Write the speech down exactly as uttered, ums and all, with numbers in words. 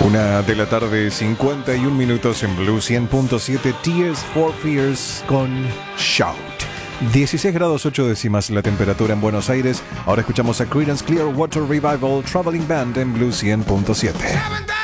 Una de la tarde, cincuenta y un minutos en Blue cien punto siete, Tears for Fears con Shout. dieciséis grados ocho décimas la temperatura en Buenos Aires. Ahora escuchamos a Creedence Clearwater Revival Traveling Band en Blue cien punto siete.